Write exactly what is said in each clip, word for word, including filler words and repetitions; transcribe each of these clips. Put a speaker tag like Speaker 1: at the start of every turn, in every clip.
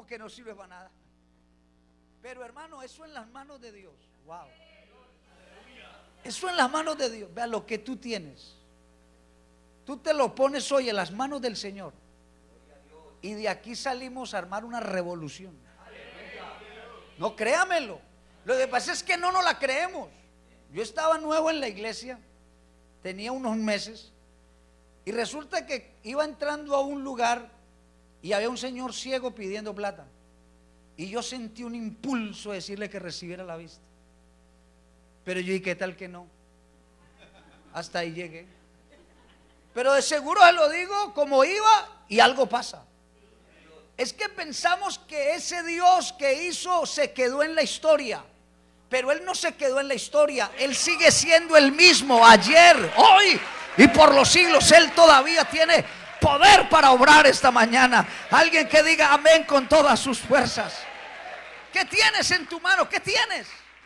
Speaker 1: que no sirve para nada. Pero hermano, eso en las manos de Dios. Wow. Eso en las manos de Dios. Vea lo que tú tienes. Tú te lo pones hoy en las manos del Señor. Y de aquí salimos a armar una revolución. No, créamelo. Lo que pasa es que no nos la creemos. Yo estaba nuevo en la iglesia, tenía unos meses, y resulta que iba entrando a un lugar y había un señor ciego pidiendo plata. Y yo sentí un impulso de decirle que recibiera la vista. Pero yo, ¿y qué tal que no? Hasta ahí llegué. Pero de seguro se lo digo como iba y algo pasa. Es que pensamos que ese Dios que hizo se quedó en la historia. Pero Él no se quedó en la historia. Él sigue siendo el mismo ayer, hoy y por los siglos. Él todavía tiene poder para obrar esta mañana. Alguien que diga amén con todas sus fuerzas. ¿Qué tienes en tu mano? ¿Qué tienes?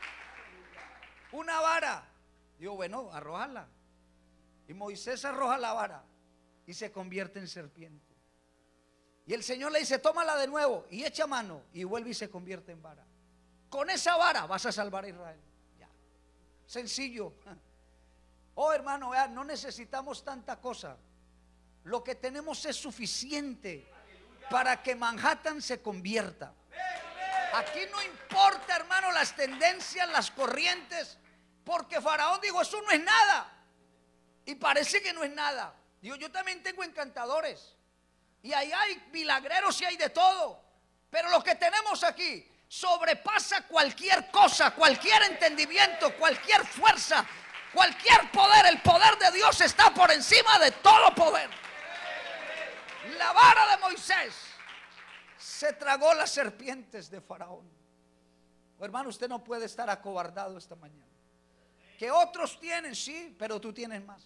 Speaker 1: Una vara. Digo, bueno, arrójala. Y Moisés arroja la vara y se convierte en serpiente. Y el Señor le dice, tómala de nuevo y echa mano, y vuelve y se convierte en vara. Con esa vara vas a salvar a Israel. Ya. Sencillo. Oh, hermano, vean, no necesitamos tanta cosa. Lo que tenemos es suficiente para que Manhattan se convierta. Aquí no importa, hermano, las tendencias, las corrientes, porque Faraón dijo, eso no es nada. Y parece que no es nada. Digo, yo también tengo encantadores. Y ahí hay milagreros y hay de todo. Pero lo que tenemos aquí sobrepasa cualquier cosa, cualquier entendimiento, cualquier fuerza, cualquier poder. El poder de Dios está por encima de todo poder. La vara de Moisés se tragó las serpientes de Faraón. Oh, hermano, usted no puede estar acobardado esta mañana. Que otros tienen, sí, pero tú tienes más.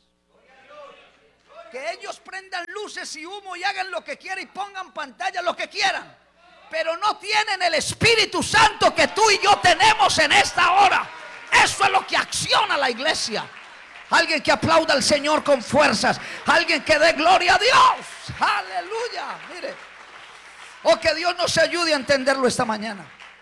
Speaker 1: Que ellos prendan luces y humo y hagan lo que quieran y pongan pantalla, lo que quieran, pero no tienen el Espíritu Santo que tú y yo tenemos en esta hora. Eso es lo que acciona la iglesia. Alguien que aplauda al Señor con fuerzas. Alguien que dé gloria a Dios. Aleluya. Mire, oh, que Dios nos ayude a entenderlo esta mañana.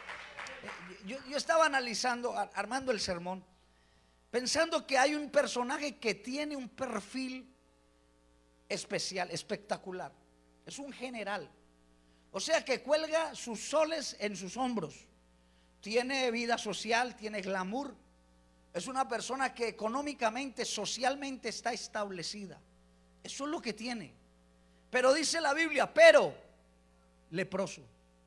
Speaker 1: Yo, yo estaba analizando, armando el sermón, pensando que hay un personaje que tiene un perfil especial, espectacular. Es un general. O sea que cuelga sus soles en sus hombros. Tiene vida social, tiene glamour. Es una persona que económicamente, socialmente está establecida. Eso es lo que tiene. Pero dice la Biblia, pero leproso.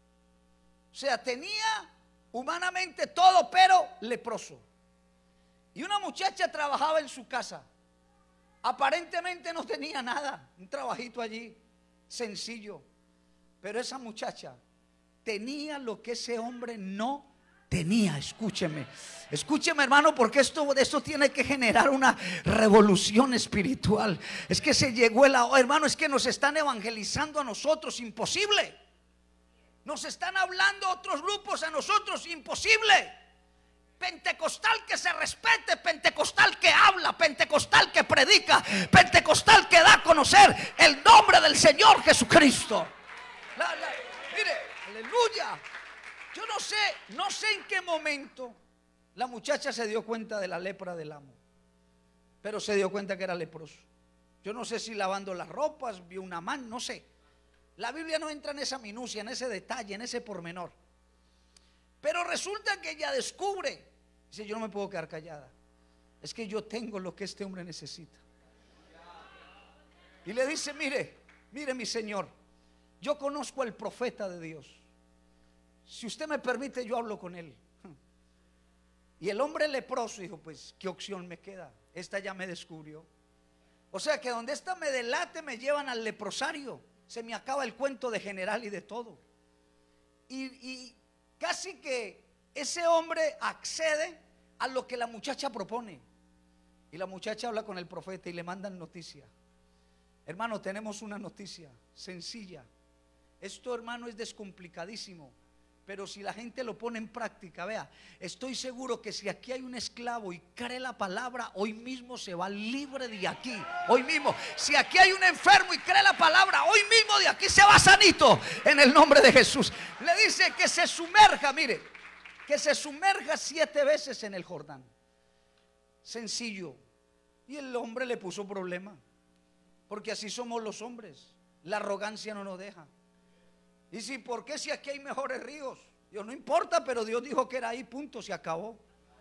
Speaker 1: O sea, tenía humanamente todo, pero leproso. Y una muchacha trabajaba en su casa. Aparentemente no tenía nada, un trabajito allí, sencillo. Pero esa muchacha tenía lo que ese hombre no tenía. Escúcheme, escúcheme, hermano, porque esto, esto tiene que generar una revolución espiritual. Es que se llegó el, hermano, es que nos están evangelizando a nosotros, imposible. Nos están hablando otros grupos a nosotros, imposible. Pentecostal que se respete, pentecostal que habla, pentecostal que predica, pentecostal que da a conocer el nombre del Señor Jesucristo. La, la, mire, aleluya. Yo no sé, no sé en qué momento la muchacha se dio cuenta de la lepra del amo, pero se dio cuenta que era leproso. Yo no sé si lavando las ropas vio una mano, no sé. La Biblia no entra en esa minucia, en ese detalle, en ese pormenor. Pero resulta que ella descubre, dice, yo no me puedo quedar callada. Es que yo tengo lo que este hombre necesita. Y le dice, mire, mire mi señor, yo conozco al profeta de Dios. Si usted me permite, yo hablo con él. Y el hombre leproso dijo, pues, ¿qué opción me queda? Esta ya me descubrió. O sea que donde esta me delate, me llevan al leprosario. Se me acaba el cuento de general y de todo. Y, y casi que ese hombre accede a lo que la muchacha propone. Y la muchacha habla con el profeta y le mandan noticia. Hermano, tenemos una noticia sencilla. Esto, hermano, es descomplicadísimo. Pero si la gente lo pone en práctica, vea, estoy seguro que si aquí hay un esclavo y cree la palabra, hoy mismo se va libre de aquí. Hoy mismo, si aquí hay un enfermo y cree la palabra, hoy mismo de aquí se va sanito en el nombre de Jesús. Le dice que se sumerja, mire, que se sumerja siete veces en el Jordán. Sencillo. Y el hombre le puso problema, porque así somos los hombres. La arrogancia no nos deja. Y si, ¿por qué si aquí hay mejores ríos? Dios, no importa, pero Dios dijo que era ahí, punto, se acabó.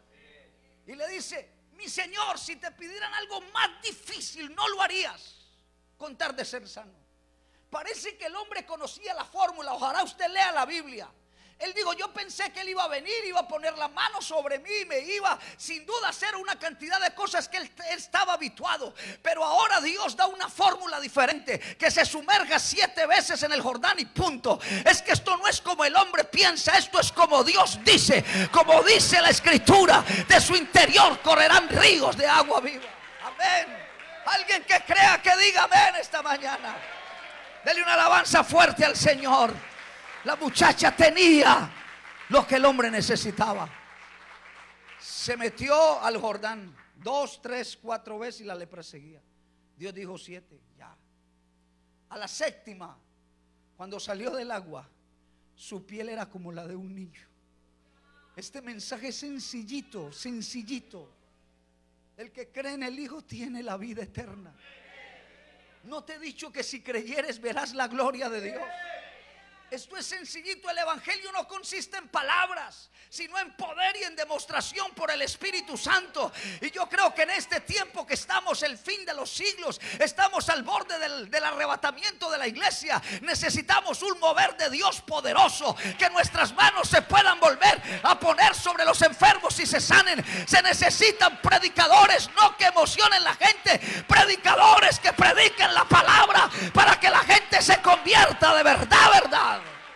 Speaker 1: Y le dice, mi Señor, si te pidieran algo más difícil, no lo harías, con tal de ser sano. Parece que el hombre conocía la fórmula. Ojalá usted lea la Biblia. Él dijo, yo pensé que él iba a venir, iba a poner la mano sobre mí, me iba sin duda a hacer una cantidad de cosas que él, él estaba habituado. Pero ahora Dios da una fórmula diferente, que se sumerja siete veces en el Jordán y punto. Es que esto no es como el hombre piensa, esto es como Dios dice. Como dice la Escritura, de su interior correrán ríos de agua viva. Amén. Alguien que crea, que diga amén esta mañana. Dele una alabanza fuerte al Señor. La muchacha tenía lo que el hombre necesitaba. Se metió al Jordán dos, tres, cuatro veces y la lepra seguía. Dios dijo siete, ya. A la séptima, cuando salió del agua, su piel era como la de un niño. Este mensaje es sencillito, sencillito. El que cree en el Hijo tiene la vida eterna. No te he dicho que si creyeres verás la gloria de Dios. Esto es sencillito. El evangelio no consiste en palabras, sino en poder y en demostración por el Espíritu Santo. Y yo creo que en este tiempo que estamos, el fin de los siglos, estamos al borde del, del arrebatamiento de la iglesia. Necesitamos un mover de Dios poderoso, que nuestras manos se puedan volver a poner sobre los enfermos y se sanen. Se necesitan predicadores, no que emocionen la gente, predicadores que prediquen la palabra para que la gente se convierta de verdad, verdad.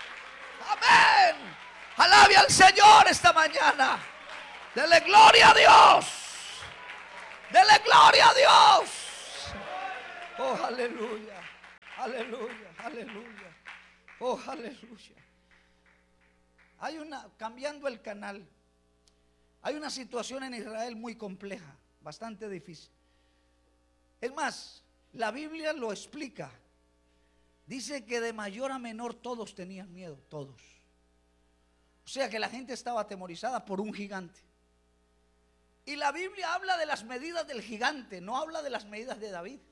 Speaker 1: Amén. Alabe al Señor esta mañana. Dele gloria a Dios. Dele gloria a Dios. Oh, aleluya. Aleluya, aleluya. Oh, aleluya. Hay una, cambiando el canal, hay una situación en Israel muy compleja, bastante difícil. Es más, la Biblia lo explica. Dice que de mayor a menor todos tenían miedo, todos. O sea que la gente estaba atemorizada por un gigante. Y la Biblia habla de las medidas del gigante, no habla de las medidas de David.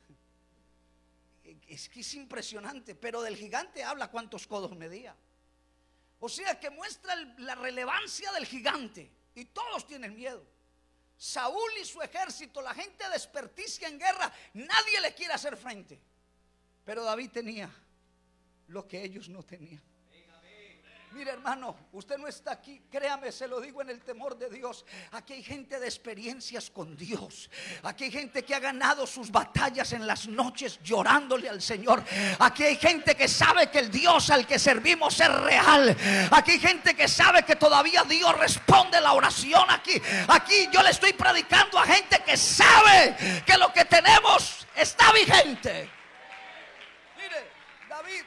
Speaker 1: Es que es impresionante, pero del gigante habla cuántos codos medía. O sea que muestra la relevancia del gigante. Y todos tienen miedo. Saúl y su ejército, la gente desperticia en guerra, nadie le quiere hacer frente. Pero David tenía lo que ellos no tenían. Mire, hermano, usted no está aquí, créame, se lo digo en el temor de Dios. Aquí hay gente de experiencias con Dios. Aquí hay gente que ha ganado sus batallas en las noches llorándole al Señor. Aquí hay gente que sabe que el Dios al que servimos es real. Aquí hay gente que sabe que todavía Dios responde la oración. Aquí, aquí yo le estoy predicando a gente que sabe que lo que tenemos está vigente. Mire, David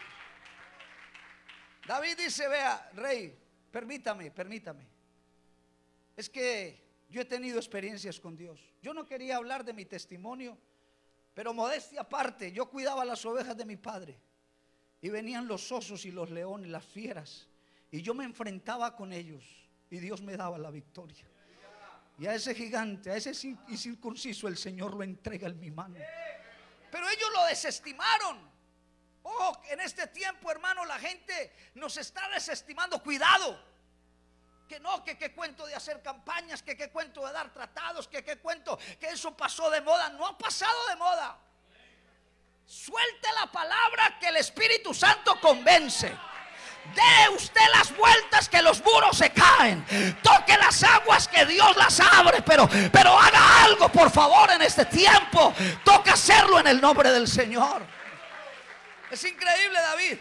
Speaker 1: David dice, vea, rey, permítame, permítame. Es que yo he tenido experiencias con Dios. Yo no quería hablar de mi testimonio, pero modestia aparte, yo cuidaba las ovejas de mi padre. Y venían los osos y los leones, las fieras. Y yo me enfrentaba con ellos. Y Dios me daba la victoria. Y a ese gigante, a ese incircunciso, el Señor lo entrega en mi mano. Pero ellos lo desestimaron. Ojo, en este tiempo, hermano, la gente nos está desestimando. Cuidado. Que no, que qué cuento de hacer campañas, que qué cuento de dar tratados, que qué cuento, que eso pasó de moda. No ha pasado de moda. Suelte la palabra que el Espíritu Santo convence. Dé usted las vueltas que los muros se caen. Toque las aguas que Dios las abre. Pero, pero haga algo, por favor, en este tiempo. Toca hacerlo en el nombre del Señor. Es increíble. David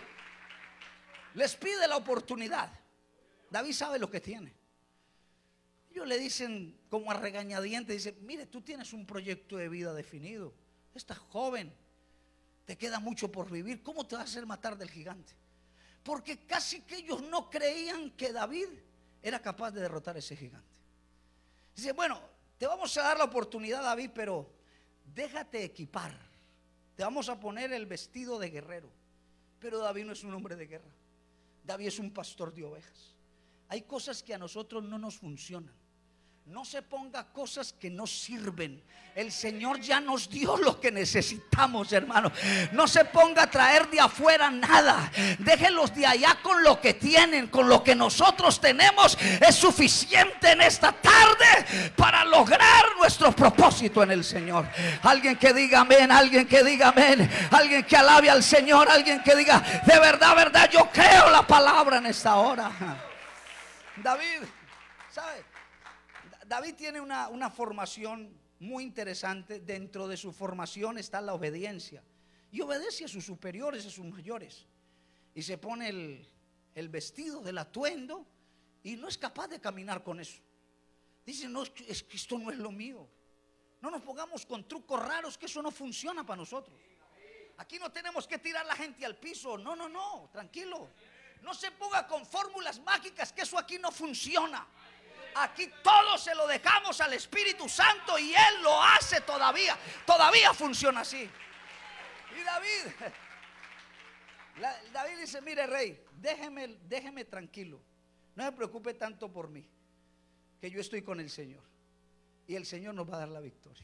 Speaker 1: les pide la oportunidad. David sabe lo que tiene. Ellos le dicen como a regañadientes, dicen, mire, tú tienes un proyecto de vida definido. Estás joven, te queda mucho por vivir. ¿Cómo te vas a hacer matar del gigante? porque casi que ellos no creían que David era capaz de derrotar a ese gigante. Dice, bueno, te vamos a dar la oportunidad, David, pero déjate equipar, te vamos a poner el vestido de guerrero. Pero David no es un hombre de guerra, David es un pastor de ovejas. Hay cosas que a nosotros no nos funcionan. No se ponga cosas que no sirven. El Señor ya nos dio lo que necesitamos, hermano. No se ponga a traer de afuera nada. Déjenlos de allá con lo que tienen. Con lo que nosotros tenemos es suficiente en esta tarde para lograr nuestro propósito en el Señor. Alguien que diga amén, alguien que diga amén, alguien que alabe al Señor, alguien que diga de verdad, verdad, yo creo la palabra en esta hora. David, ¿sabe? David tiene una, una formación muy interesante. Dentro de su formación está la obediencia. Y obedece a sus superiores, a sus mayores. Y se pone el, el vestido del atuendo y no es capaz de caminar con eso. Dice, no, es que esto no es lo mío. No nos pongamos con trucos raros, que eso no funciona para nosotros. Aquí no tenemos que tirar la gente al piso. No, no, no, tranquilo. No se ponga con fórmulas mágicas, que eso aquí no funciona. Aquí todo se lo dejamos al Espíritu Santo y Él lo hace todavía. Todavía funciona así. Y David, la, David dice, mire rey, déjeme, déjeme tranquilo. No se preocupe tanto por mí, que yo estoy con el Señor. Y el Señor nos va a dar la victoria.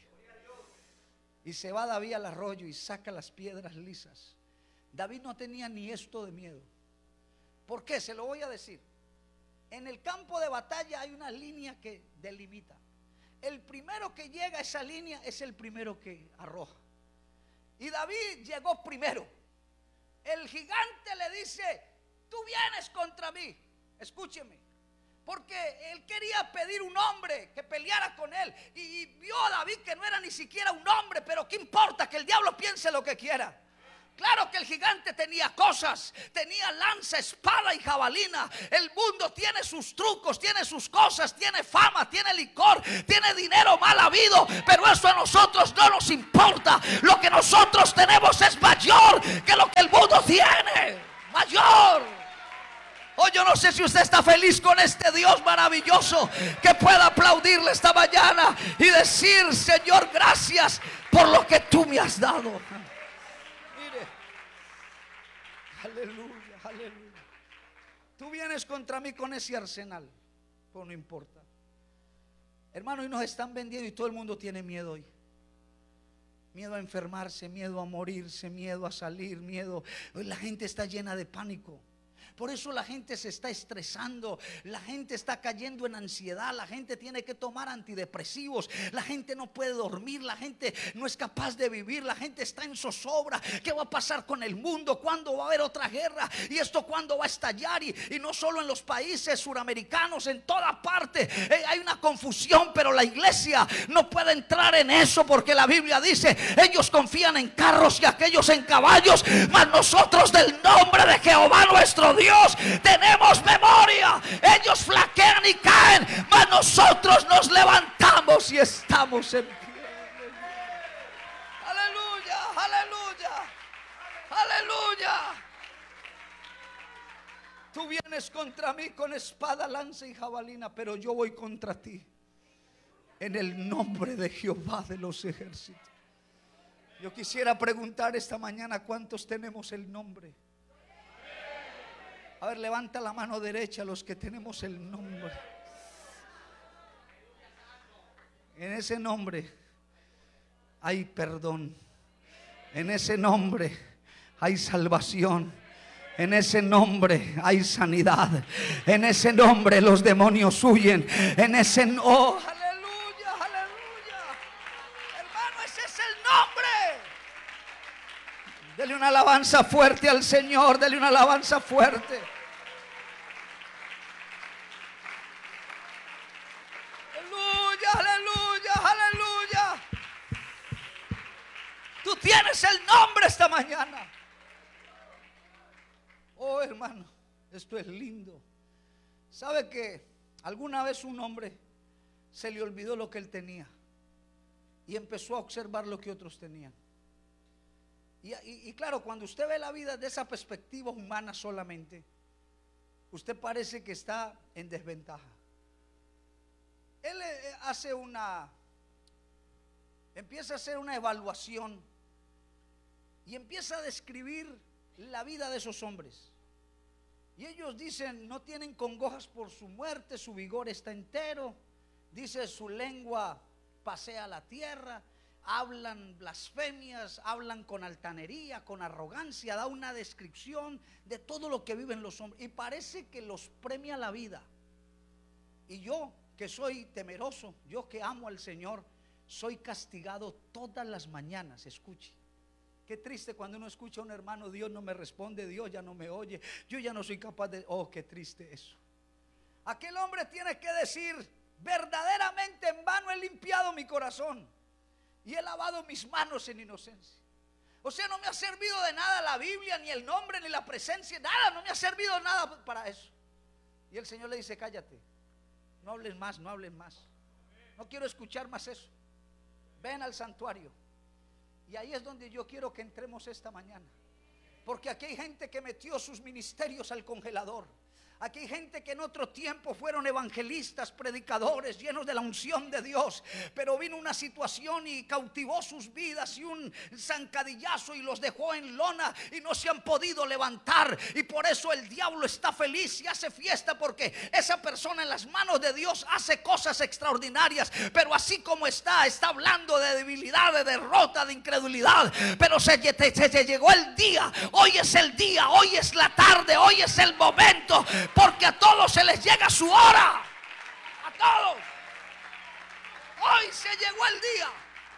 Speaker 1: Y se va David al arroyo y saca las piedras lisas. David no tenía ni esto de miedo. ¿Por qué? Se lo voy a decir. En el campo de batalla hay una línea que delimita. El primero que llega a esa línea es el primero que arroja. Y David llegó primero. El gigante le dice, tú vienes contra mí. Escúcheme, porque él quería pedir un hombre que peleara con él. Y, y vio a David que no era ni siquiera un hombre. Pero qué importa, que el diablo piense lo que quiera. Claro que el gigante tenía cosas, tenía lanza, espada y jabalina. El mundo tiene sus trucos, tiene sus cosas, tiene fama, tiene licor, tiene dinero mal habido, pero eso a nosotros no nos importa. Lo que nosotros tenemos es mayor que lo que el mundo tiene. Mayor. Hoy yo no sé si usted está feliz con este Dios maravilloso, que pueda aplaudirle esta mañana y decir, Señor, gracias por lo que tú me has dado. Aleluya, aleluya. Tú vienes contra mí con ese arsenal, pero no importa. Hermano, hoy nos están vendiendo y todo el mundo tiene miedo hoy. Miedo a enfermarse, miedo a morirse, miedo a salir, miedo. Hoy la gente está llena de pánico. Por eso la gente se está estresando, la gente está cayendo en ansiedad, la gente tiene que tomar antidepresivos, la gente no puede dormir, la gente no es capaz de vivir, la gente está en zozobra. ¿Qué va a pasar con el mundo? ¿Cuándo va a haber otra guerra? ¿Y esto cuándo va a estallar? Y, y no solo en los países suramericanos, en toda parte eh, hay una confusión, pero la iglesia no puede entrar en eso, porque la Biblia dice, ellos confían en carros y aquellos en caballos, mas nosotros del nombre de Jehová nuestro Dios Dios tenemos memoria. Ellos flaquean y caen, mas nosotros nos levantamos y estamos en pie. Aleluya, aleluya, aleluya. Tú vienes contra mí con espada, lanza y jabalina, pero yo voy contra ti en el nombre de Jehová de los ejércitos. Yo quisiera preguntar esta mañana, ¿cuántos tenemos el nombre? A ver, levanta la mano derecha los que tenemos el nombre. En ese nombre hay perdón. En ese nombre hay salvación. En ese nombre hay sanidad. En ese nombre los demonios huyen. En ese nombre, oh, aleluya, aleluya. Hermano, ese es el nombre. Dele una alabanza fuerte al Señor. Dele una alabanza fuerte. Aleluya, aleluya, aleluya. Tú tienes el nombre esta mañana. Oh, hermano, esto es lindo. ¿Sabe que alguna vez un hombre se le olvidó lo que él tenía y empezó a observar lo que otros tenían? Y, y, y claro, cuando usted ve la vida desde esa perspectiva humana solamente, usted parece que está en desventaja. Él eh, hace una, empieza a hacer una evaluación y empieza a describir la vida de esos hombres. Y ellos dicen, no tienen congojas por su muerte, su vigor está entero. Dice, su lengua pasea la tierra, hablan blasfemias, hablan con altanería, con arrogancia. Da una descripción de todo lo que viven los hombres y parece que los premia la vida. Y yo, que soy temeroso, yo que amo al Señor, soy castigado todas las mañanas. Escuche. Qué triste cuando uno escucha a un hermano, Dios no me responde, Dios ya no me oye, yo ya no soy capaz de... Oh, qué triste eso. Aquel hombre tiene que decir, verdaderamente en vano he limpiado mi corazón y he lavado mis manos en inocencia. O sea, no me ha servido de nada la Biblia, ni el nombre, ni la presencia, nada, no me ha servido de nada para eso. Y el Señor le dice, cállate, no hables más, no hables más, no quiero escuchar más eso. Ven al santuario. Y ahí es donde yo quiero que entremos esta mañana, porque aquí hay gente que metió sus ministerios al congelador. Aquí hay gente que en otro tiempo fueron evangelistas, predicadores, llenos de la unción de Dios, pero vino una situación y cautivó sus vidas y un zancadillazo y los dejó en lona y no se han podido levantar. Y por eso el diablo está feliz y hace fiesta, porque esa persona en las manos de Dios hace cosas extraordinarias. Pero así como está, está hablando de debilidad, de derrota, de incredulidad. Pero se, se, se llegó el día, hoy es el día, hoy es la tarde, hoy es el momento. Porque a todos se les llega su hora. A todos. Hoy se llegó el día.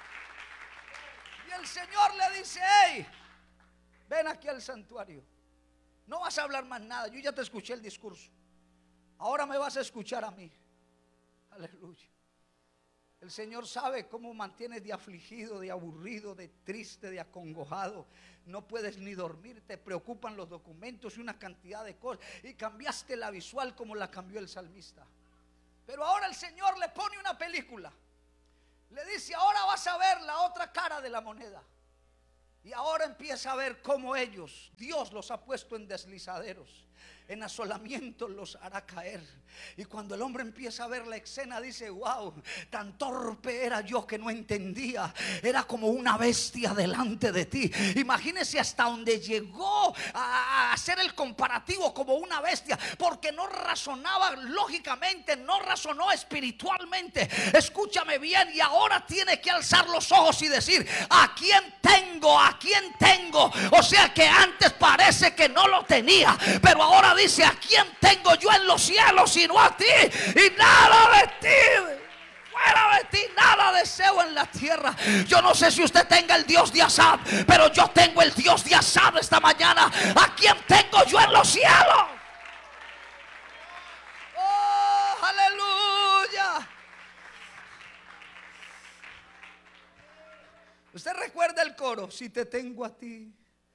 Speaker 1: Y el Señor le dice, hey, ven aquí al santuario. No vas a hablar más nada, yo ya te escuché el discurso. Ahora me vas a escuchar a mí. Aleluya. El Señor sabe cómo mantienes de afligido, de aburrido, de triste, de acongojado. No puedes ni dormir, te preocupan los documentos y una cantidad de cosas. Y cambiaste la visual como la cambió el salmista. Pero ahora el Señor le pone una película. Le dice, ahora vas a ver la otra cara de la moneda. Y ahora empieza a ver cómo ellos, Dios los ha puesto en deslizaderos, en asolamientos los hará caer. Y cuando el hombre empieza a ver la escena, dice, wow, tan torpe era yo que no entendía. Era como una bestia delante de ti. Imagínese hasta donde llegó a hacer el comparativo, como una bestia, porque no razonaba lógicamente, no razonó espiritualmente. Escúchame bien, y ahora tiene que alzar los ojos y decir, ¿a quién tengo? ¿A quién tengo? O sea que antes parece que no lo tenía, pero ahora dice, ¿a quién tengo yo en los cielos sino a ti? Y nada de ti, fuera de ti, nada deseo en la tierra. Yo no sé si usted tenga el Dios de Asad, pero yo tengo el Dios de Asad esta mañana. ¿A quién tengo yo en los cielos? Oh, aleluya. Usted recuerda el coro, si te tengo a ti.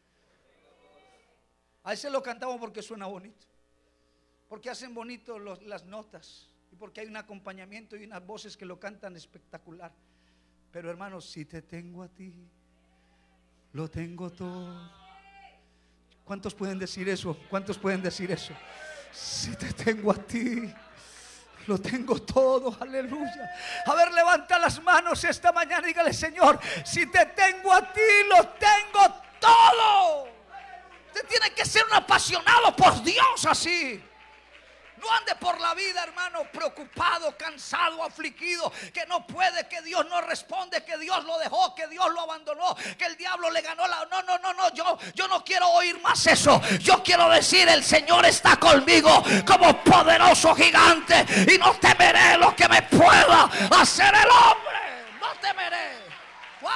Speaker 1: A ese lo cantamos porque suena bonito, porque hacen bonito los, las notas, y porque hay un acompañamiento y unas voces que lo cantan espectacular. Pero hermanos, si te tengo a ti, lo tengo todo. ¿Cuántos pueden decir eso? ¿Cuántos pueden decir eso? Si te tengo a ti, lo tengo todo, aleluya. A ver, levanta las manos esta mañana y dígale, Señor, si te tengo a ti, lo tengo todo. Usted tiene que ser un apasionado por Dios así. No ande por la vida, hermano, preocupado, cansado, afligido, que no puede, que Dios no responde, que Dios lo dejó, que Dios lo abandonó, que el diablo le ganó la... No, no, no, no, yo, yo no quiero oír más eso. Yo quiero decir, el Señor está conmigo como poderoso gigante y no temeré lo que me pueda hacer el hombre. No temeré. Wow.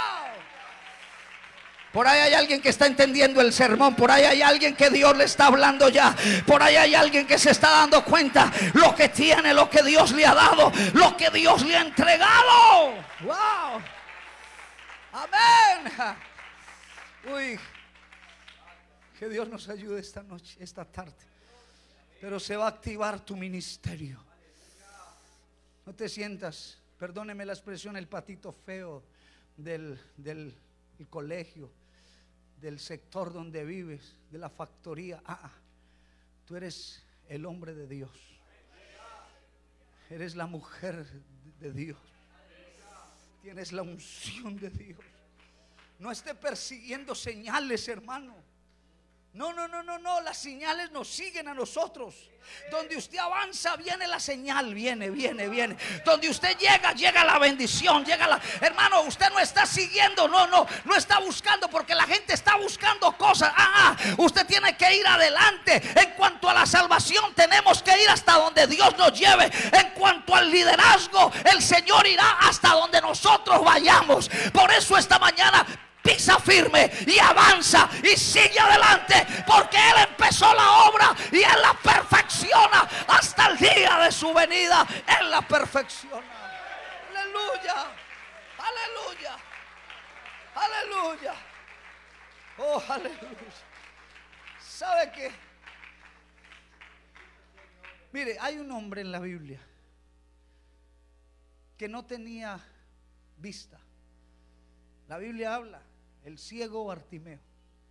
Speaker 1: Por ahí hay alguien que está entendiendo el sermón. Por ahí hay alguien que Dios le está hablando ya. Por ahí hay alguien que se está dando cuenta lo que tiene, lo que Dios le ha dado, lo que Dios le ha entregado. Wow. Amén. Uy, que Dios nos ayude esta noche, esta tarde. Pero se va a activar tu ministerio. No te sientas, perdóneme la expresión, el patito feo del, del el colegio. del sector donde vives, de la factoría. Ah, ah, tú eres el hombre de Dios. Eres la mujer de Dios. Tienes la unción de Dios. No esté persiguiendo señales, hermano. No, no, no, no, no. Las señales nos siguen a nosotros. Donde usted avanza, viene la señal. Viene, viene, viene. Donde usted llega, llega la bendición. Llega la... Hermano, usted no está siguiendo. No, no, no está buscando, porque la gente está buscando cosas. Ah, ah, usted tiene que ir adelante. En cuanto a la salvación, tenemos que ir hasta donde Dios nos lleve. En cuanto al liderazgo, el Señor irá hasta donde nosotros vayamos. Por eso esta mañana pisa firme y avanza y sigue adelante, porque Él empezó la obra y Él la perfecciona hasta el día de su venida. Él la perfecciona. Aleluya, aleluya, aleluya. Oh, aleluya. ¿Sabe qué? Mire, hay un hombre en la Biblia que no tenía vista. La Biblia habla, el ciego Bartimeo.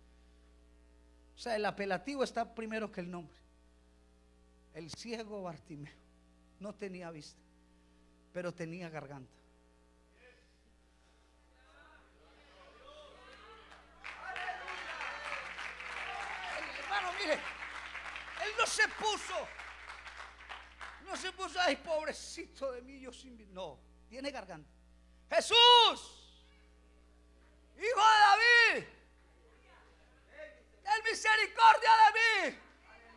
Speaker 1: O sea, el apelativo está primero que el nombre. El ciego Bartimeo no tenía vista, pero tenía garganta. El hermano, mire, él no se puso, no se puso, ay, pobrecito de mí, yo sin... No, tiene garganta. Jesús, Hijo de David, ten misericordia de mí.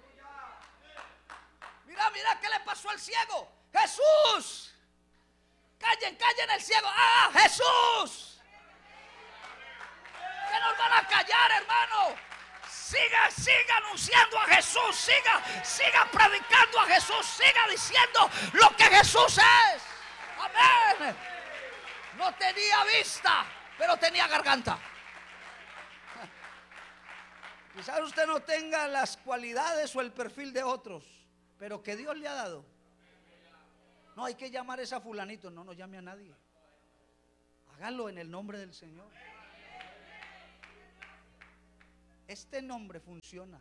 Speaker 1: Mira, mira qué le pasó al ciego. Jesús, callen, callen el ciego. Ah, Jesús. ¿Qué nos van a callar, hermano? Siga, siga anunciando a Jesús. Siga, siga predicando a Jesús. Siga diciendo lo que Jesús es. Amén. No tenía vista, pero tenía garganta. Quizás usted no tenga las cualidades o el perfil de otros, pero que Dios le ha dado. No hay que llamar a esa fulanito. No, no llame a nadie. Hágalo en el nombre del Señor. Este nombre funciona.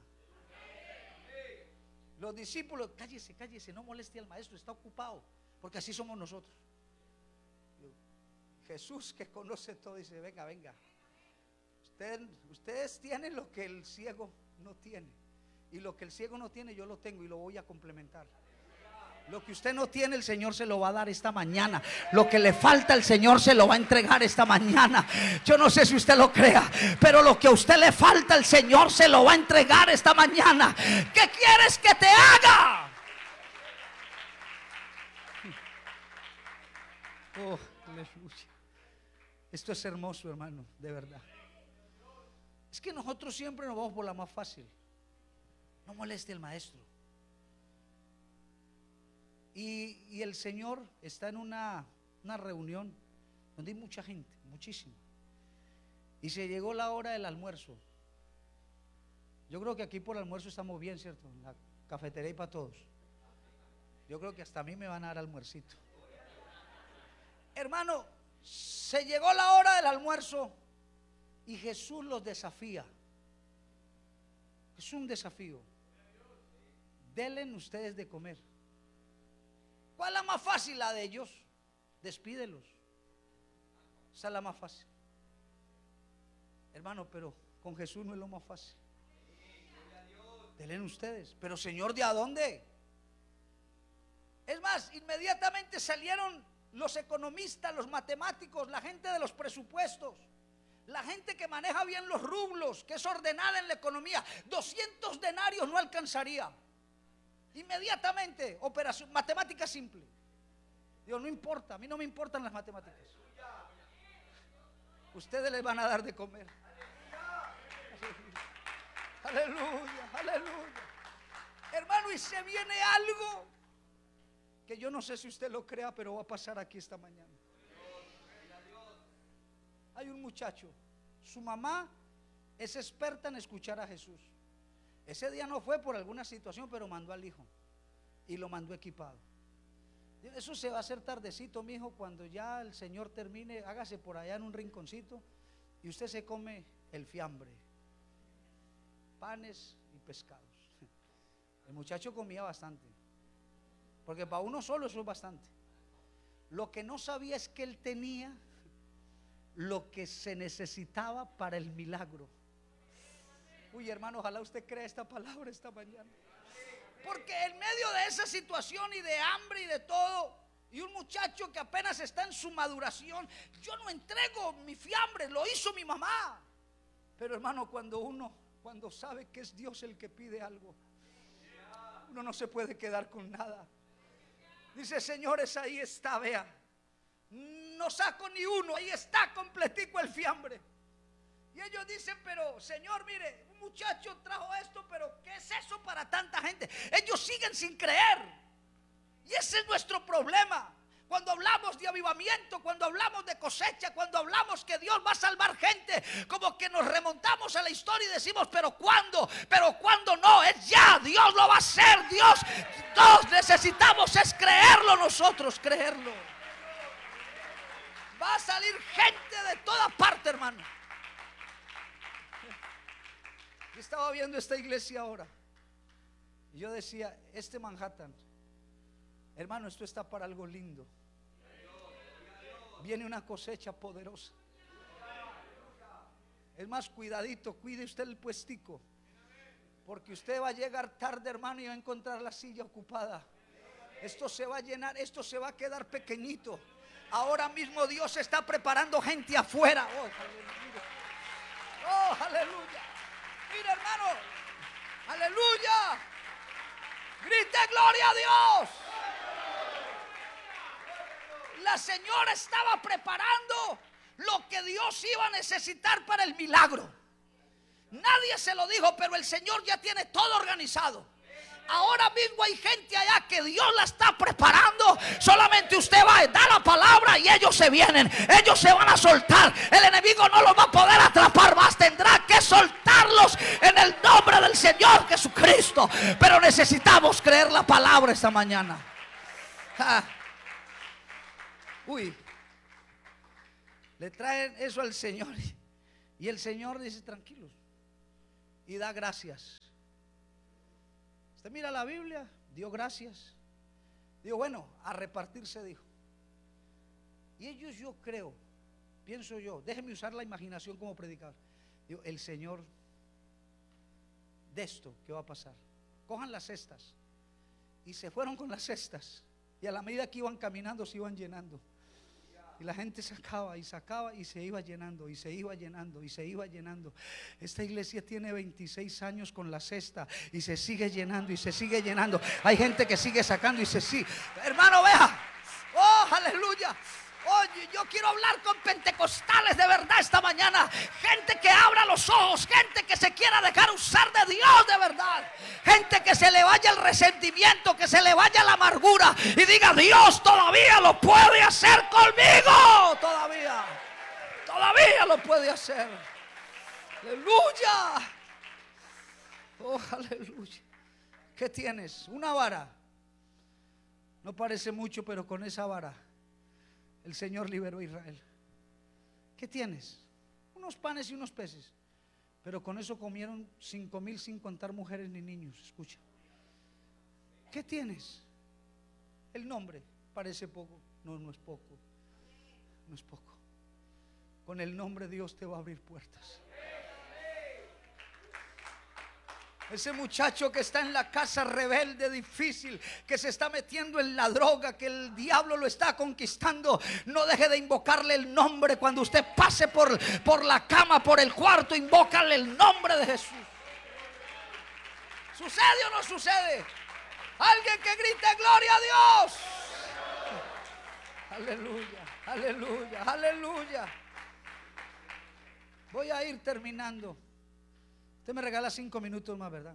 Speaker 1: Los discípulos, cállese, cállese, no moleste al maestro, está ocupado. Porque así somos nosotros. Jesús, que conoce todo, dice: venga, venga. Usted, ustedes tienen lo que el ciego no tiene. Y lo que el ciego no tiene, yo lo tengo y lo voy a complementar. Lo que usted no tiene, el Señor se lo va a dar esta mañana. Lo que le falta, el Señor se lo va a entregar esta mañana. Yo no sé si usted lo crea, pero lo que a usted le falta, el Señor se lo va a entregar esta mañana. ¿Qué quieres que te haga? Oh, aleluya. Esto es hermoso, hermano, de verdad. Es que nosotros siempre nos vamos por la más fácil. No moleste al maestro. Y, y el Señor está en una, una reunión donde hay mucha gente, muchísima. Y se llegó la hora del almuerzo. Yo creo que aquí por el almuerzo estamos bien, ¿cierto? En la cafetería y para todos. Yo creo que hasta a mí me van a dar almuercito. Hermano, se llegó la hora del almuerzo y Jesús los desafía. Es un desafío. Denle ustedes de comer. ¿Cuál es la más fácil? La de ellos. Despídelos. Esa es la más fácil. Hermano, pero con Jesús no es lo más fácil. Denle ustedes. Pero Señor, ¿de a dónde? Es más, inmediatamente salieron los economistas, los matemáticos, la gente de los presupuestos, la gente que maneja bien los rublos, que es ordenada en la economía. doscientos denarios no alcanzaría. Inmediatamente, operación, matemática simple. Dios, no importa, a mí no me importan las matemáticas. Ustedes les van a dar de comer. Aleluya, aleluya. Hermano, y se viene algo que yo no sé si usted lo crea, pero va a pasar aquí esta mañana. Hay un muchacho, su mamá es experta en escuchar a Jesús. Ese día no fue por alguna situación, pero mandó al hijo y lo mandó equipado. Eso se va a hacer tardecito, mi hijo, cuando ya el Señor termine, hágase por allá en un rinconcito y usted se come el fiambre panes y pescados. El muchacho comía bastante, porque para uno solo eso es bastante. Lo que no sabía es que él tenía lo que se necesitaba para el milagro. Uy, hermano, ojalá usted crea esta palabra esta mañana. Porque en medio de esa situación y de hambre y de todo, y un muchacho que apenas está en su maduración, yo no entrego mi fiambre, lo hizo mi mamá. Pero hermano, cuando uno, cuando sabe que es Dios el que pide algo, uno no se puede quedar con nada. Dice, señores, ahí está, vea, no saco ni uno, ahí está completico el fiambre. Y ellos dicen, pero Señor, mire, un muchacho trajo esto, pero ¿qué es eso para tanta gente? Ellos siguen sin creer. Y ese es nuestro problema. Cuando hablamos de avivamiento, cuando hablamos de cosecha, cuando hablamos que Dios va a salvar gente, como que nos remontamos a la historia y decimos, pero ¿cuándo? Pero ¿cuándo? No, es ya, Dios lo va a hacer. Dios, todos necesitamos es creerlo nosotros, creerlo. Va a salir gente de toda parte, hermano. Yo estaba viendo esta iglesia ahora y yo decía, este Manhattan, hermano, esto está para algo lindo. Viene una cosecha poderosa. Es más, cuidadito, cuide usted el puestico, porque usted va a llegar tarde, hermano, y va a encontrar la silla ocupada. Esto se va a llenar, esto se va a quedar pequeñito. Ahora mismo Dios está preparando gente afuera. Oh, aleluya. Oh, aleluya. Mira, hermano, aleluya. Grite gloria a Dios. La señora estaba preparando lo que Dios iba a necesitar para el milagro. Nadie se lo dijo, pero el Señor ya tiene todo organizado. Ahora mismo hay gente allá que Dios la está preparando. Solamente usted va a dar la palabra y ellos se vienen. Ellos se van a soltar. El enemigo no los va a poder atrapar más. Tendrá que soltarlos en el nombre del Señor Jesucristo. Pero necesitamos creer la palabra esta mañana. Ah. Uy, le traen eso al Señor y el Señor dice, tranquilos, y da gracias. Usted mira la Biblia, dio gracias. Digo, bueno, a repartirse dijo. Y ellos, yo creo, pienso yo, déjenme usar la imaginación como predicador. Digo, el Señor, de esto, ¿qué va a pasar? Cojan las cestas. Y se fueron con las cestas. Y a la medida que iban caminando, se iban llenando. Y la gente sacaba y sacaba y se iba llenando y se iba llenando y se iba llenando. Esta iglesia tiene veintiséis años con la cesta y se sigue llenando y se sigue llenando. Hay gente que sigue sacando y se sigue. Hermano, vea. Oh, aleluya. Oye, yo quiero hablar con pentecostales de verdad esta mañana. Gente que abra los ojos, gente que se quiera dejar usar de Dios de verdad. Gente que se le vaya el resentimiento, que se le vaya la amargura y diga, Dios todavía lo puede hacer conmigo. Todavía, todavía lo puede hacer. Aleluya. Oh, aleluya. ¿Qué tienes? Una vara. No parece mucho, pero con esa vara el Señor liberó a Israel. ¿Qué tienes? Unos panes y unos peces. Pero con eso comieron cinco mil sin contar mujeres ni niños. Escucha. ¿Qué tienes? El nombre. Parece poco. No, no es poco. No es poco. Con el nombre Dios te va a abrir puertas. Ese muchacho que está en la casa rebelde, difícil, que se está metiendo en la droga, que el diablo lo está conquistando, no deje de invocarle el nombre. Cuando usted pase por, por la cama, por el cuarto, invócale el nombre de Jesús. ¿Sucede o no sucede? Alguien que grite gloria a Dios. Aleluya, aleluya, aleluya. Voy a ir terminando. Usted me regala cinco minutos más, ¿verdad?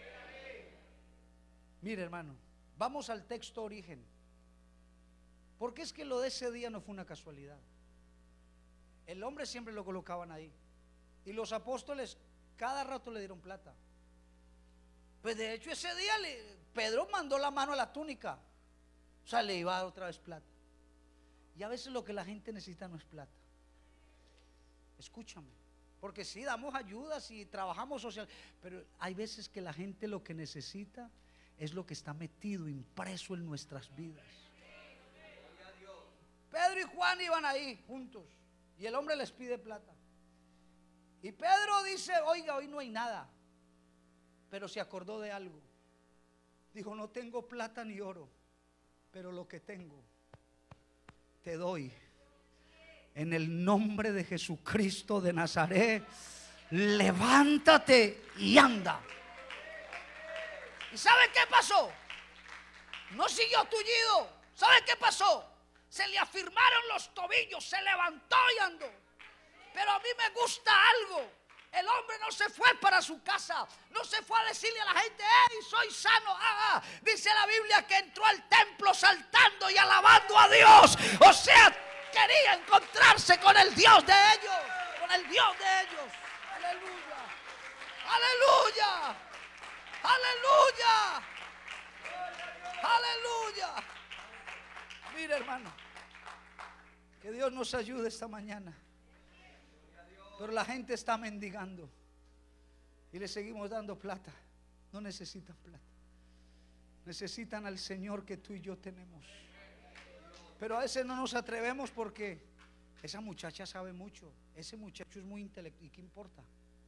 Speaker 1: Mire, hermano, vamos al texto origen. Porque es que lo de ese día no fue una casualidad. El hombre siempre lo colocaban ahí. Y los apóstoles cada rato le dieron plata. Pues de hecho ese día le, Pedro mandó la mano a la túnica. O sea, le iba a dar otra vez plata. Y a veces lo que la gente necesita no es plata. Escúchame. Porque sí, damos ayudas y trabajamos social, pero hay veces que la gente lo que necesita es lo que está metido, impreso en nuestras vidas. Pedro y Juan iban ahí juntos y el hombre les pide plata. Y Pedro dice, oiga, hoy no hay nada. Pero se acordó de algo. Dijo, no tengo plata ni oro, pero lo que tengo te doy. En el nombre de Jesucristo de Nazaret, levántate y anda. ¿Y sabe qué pasó? No siguió tullido. ¿Sabe qué pasó? Se le afirmaron los tobillos, se levantó y andó. Pero a mí me gusta algo. El hombre no se fue para su casa, no se fue a decirle a la gente, hey, soy sano. Ah, ah. Dice la Biblia que entró al templo saltando y alabando a Dios. O sea, quería encontrarse con el Dios de ellos, con el Dios de ellos. Aleluya, aleluya, aleluya, aleluya. Mira, hermano, que Dios nos ayude esta mañana. Pero la gente está mendigando y le seguimos dando plata. No necesitan plata, necesitan al Señor que tú y yo tenemos. Pero a veces no nos atrevemos porque esa muchacha sabe mucho, ese muchacho es muy intelectual. ¿Y qué importa?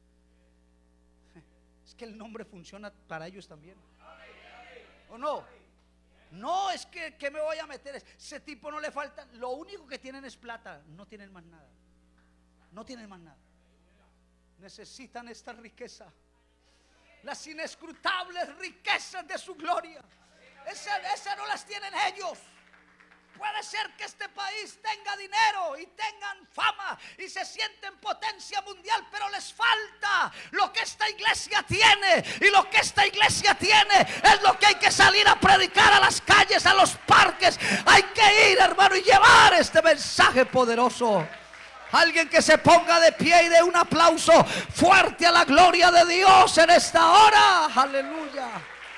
Speaker 1: Es que el nombre funciona para ellos también. ¿O no? No, es que, que me voy a meter. Ese tipo no le falta. Lo único que tienen es plata, no tienen más nada. No tienen más nada. Necesitan esta riqueza, las inescrutables riquezas de su gloria. Esas esa no las tienen ellos. Puede ser que este país tenga dinero y tengan fama y se sienten potencia mundial, pero les falta lo que esta iglesia tiene. Y lo que esta iglesia tiene es lo que hay que salir a predicar a las calles, a los parques. Hay que ir, hermano, y llevar este mensaje poderoso. Alguien que se ponga de pie y dé un aplauso fuerte a la gloria de Dios en esta hora. Aleluya,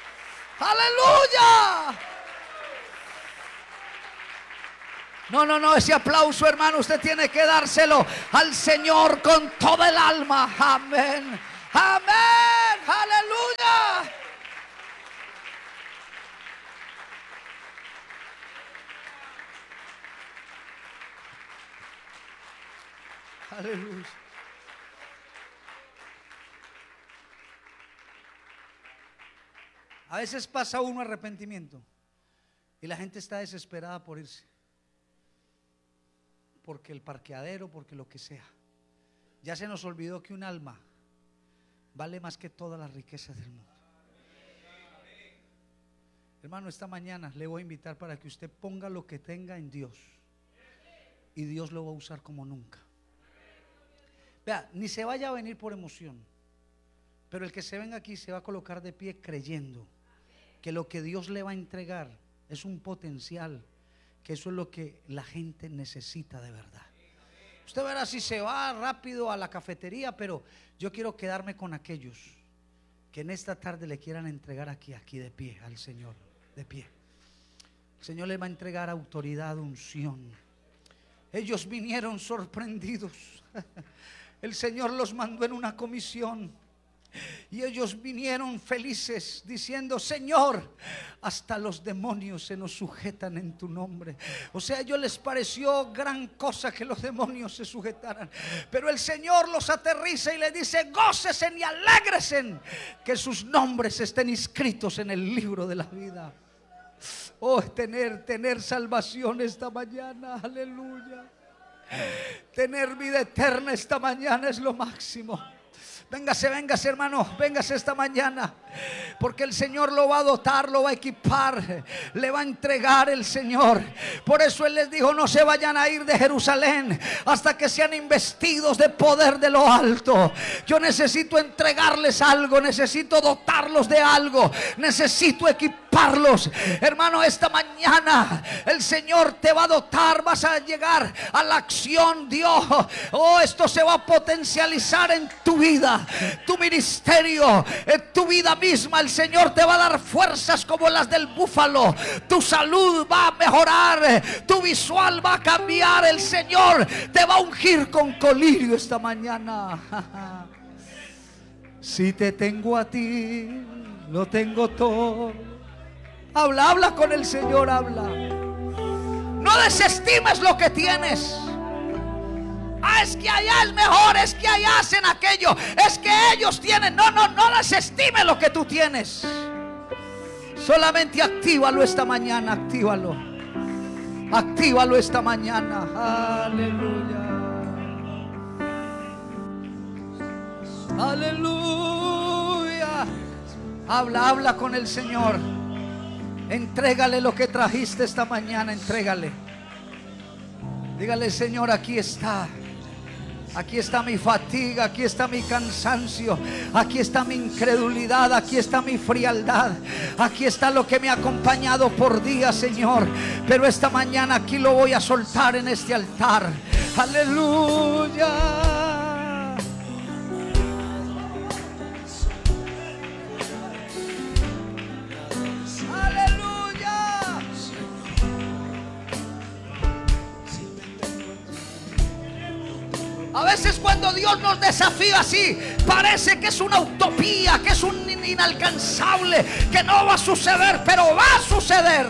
Speaker 1: aleluya. No, no, no, ese aplauso, hermano, usted tiene que dárselo al Señor con toda el alma. Amén, amén, aleluya. Aleluya. A veces pasa uno arrepentimiento y la gente está desesperada por irse, porque el parqueadero, porque lo que sea. Ya se nos olvidó que un alma vale más que todas las riquezas del mundo. Hermano, esta mañana le voy a invitar para que usted ponga lo que tenga en Dios y Dios lo va a usar como nunca. Vea, ni se vaya a venir por emoción, pero el que se venga aquí se va a colocar de pie creyendo que lo que Dios le va a entregar es un potencial, que eso es lo que la gente necesita de verdad. Usted verá si se va rápido a la cafetería, pero yo quiero quedarme con aquellos que en esta tarde le quieran entregar aquí, aquí de pie al Señor, de pie. El Señor le va a entregar autoridad, unción. Ellos vinieron sorprendidos. El Señor los mandó en una comisión y ellos vinieron felices diciendo: Señor, hasta los demonios se nos sujetan en tu nombre. O sea, a ellos les pareció gran cosa que los demonios se sujetaran, pero el Señor los aterriza y les dice: gócesen y alégresen, que sus nombres estén inscritos en el libro de la vida. Oh, tener, tener salvación esta mañana, aleluya. Tener vida eterna esta mañana es lo máximo. Véngase, véngase, hermano, véngase esta mañana, porque el Señor lo va a dotar, lo va a equipar, le va a entregar el Señor. Por eso Él les dijo: no se vayan a ir de Jerusalén hasta que sean investidos de poder de lo alto. Yo necesito entregarles algo, necesito dotarlos de algo, necesito equiparlos atraparlos. Hermano, esta mañana el Señor te va a dotar, vas a llegar a la acción, Dios. Oh, esto se va a potencializar en tu vida, tu ministerio, en tu vida misma. El Señor te va a dar fuerzas como las del búfalo. Tu salud va a mejorar, tu visual va a cambiar. El Señor te va a ungir con colirio esta mañana. Si te tengo a ti, lo tengo todo. Habla, habla con el Señor, habla. No desestimes lo que tienes. Ah, es que allá es mejor, es que allá hacen aquello, es que ellos tienen. No, no, no desestimes lo que tú tienes. Solamente actívalo esta mañana, actívalo. Actívalo esta mañana. Aleluya. Aleluya. Habla, habla con el Señor. Entrégale lo que trajiste esta mañana, entrégale. Dígale: Señor, aquí está. Aquí está mi fatiga, aquí está mi cansancio, aquí está mi incredulidad, aquí está mi frialdad, aquí está lo que me ha acompañado por días, Señor. Pero esta mañana aquí lo voy a soltar en este altar. Aleluya. A veces cuando Dios nos desafía así, parece que es una utopía, que es un inalcanzable, que no va a suceder, pero va a suceder.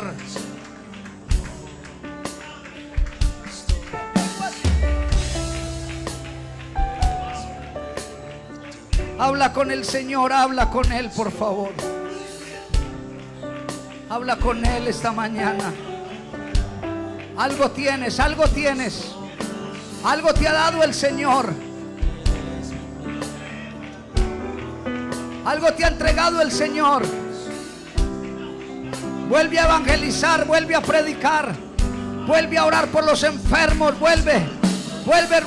Speaker 1: Habla con el Señor, habla con Él, por favor. Habla con Él esta mañana. Algo tienes, algo tienes. Algo te ha dado el Señor. Algo te ha entregado el Señor. Vuelve a evangelizar, vuelve a predicar, vuelve a orar por los enfermos, vuelve, vuelve, hermano.